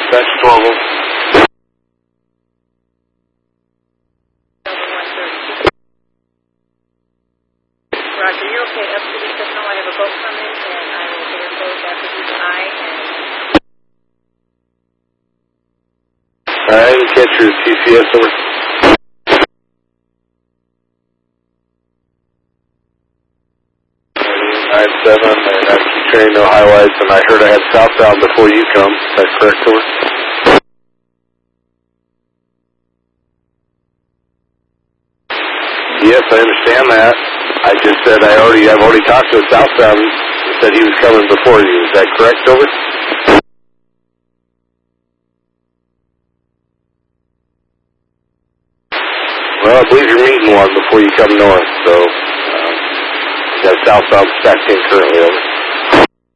dispatch 12 over. Roger, you're okay. Up to the signal. I have a boat coming, and I will get your boat after this eye. Alright, and catch your TCS over. 97, and I'm carrying no highlights, and I heard I had southbound before you come. Is that correct, over? Yes, I understand that. I just said I've already talked to the southbound. He said he was coming before you. Is that correct, over? Well, I believe you're meeting one before you come north, so you got southbound stacked in currently, over.